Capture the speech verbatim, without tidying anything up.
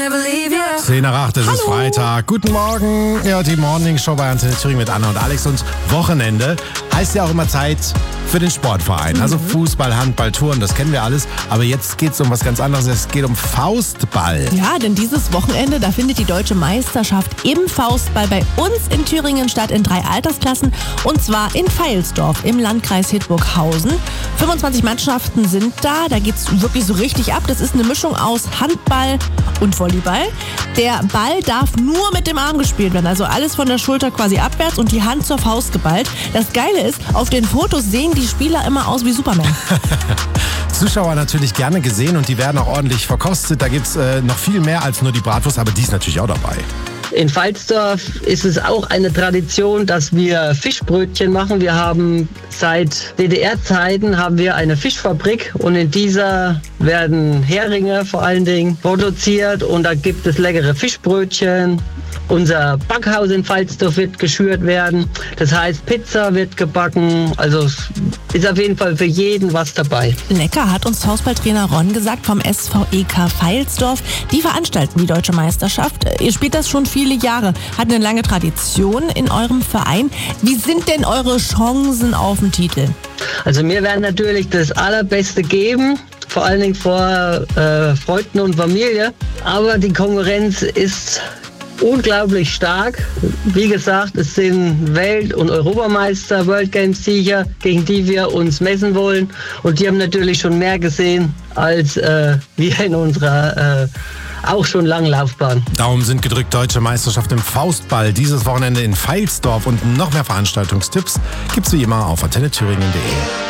zehn nach acht, es ist Freitag. Guten Morgen. Ja, die Morning Show bei Antenne Thüringen mit Anna und Alex. Und Wochenende heißt ja auch immer Zeit für den Sportverein. Also Fußball, Handball, Touren, das kennen wir alles. Aber jetzt geht es um was ganz anderes. Es geht um Faustball. Ja, denn dieses Wochenende, da findet die Deutsche Meisterschaft im Faustball bei uns in Thüringen statt, in drei Altersklassen. Und zwar in Veilsdorf im Landkreis Hildburghausen. fünfundzwanzig Mannschaften sind da. Da geht es wirklich so richtig ab. Das ist eine Mischung aus Handball und Volleyball. Der Ball darf nur mit dem Arm gespielt werden. Also alles von der Schulter quasi abwärts und die Hand zur Faust geballt. Das Geile ist, auf den Fotos sehen die Spieler immer aus wie Superman. Zuschauer natürlich gerne gesehen und die werden auch ordentlich verkostet. Da gibt es äh, noch viel mehr als nur die Bratwurst, aber die ist natürlich auch dabei. In Veilsdorf ist es auch eine Tradition, dass wir Fischbrötchen machen. Wir haben seit D D R-Zeiten haben wir eine Fischfabrik und in dieser werden Heringe vor allen Dingen produziert und da gibt es leckere Fischbrötchen. Unser Backhaus in Veilsdorf wird geschürt werden. Das heißt, Pizza wird gebacken. Also es ist auf jeden Fall für jeden was dabei. Lecker, hat uns Faustballtrainer Ron gesagt vom S V E K Veilsdorf. Die veranstalten die Deutsche Meisterschaft. Ihr spielt das schon viele Jahre. Hat eine lange Tradition in eurem Verein. Wie sind denn eure Chancen auf den Titel? Also wir werden natürlich das Allerbeste geben. Vor allen Dingen vor äh, Freunden und Familie. Aber die Konkurrenz ist unglaublich stark. Wie gesagt, es sind Welt- und Europameister, World Games-Sieger, gegen die wir uns messen wollen. Und die haben natürlich schon mehr gesehen als äh, wir in unserer äh, auch schon langen Laufbahn. Daumen sind gedrückt, Deutsche Meisterschaft im Faustball. Dieses Wochenende in Veilsdorf und noch mehr Veranstaltungstipps gibt's wie immer auf antenne thüringen punkt de.